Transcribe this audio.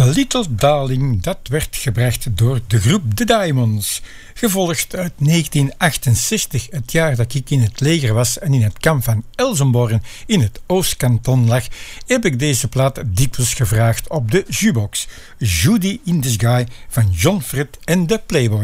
Little Darling, dat werd gebracht door de groep The Diamonds. Gevolgd uit 1968, het jaar dat ik in het leger was en in het kamp van Elsenborn in het Oostkanton lag, heb ik deze plaat dikwijls gevraagd op de jukebox. Judy in the Sky van John Fred en de Playboys.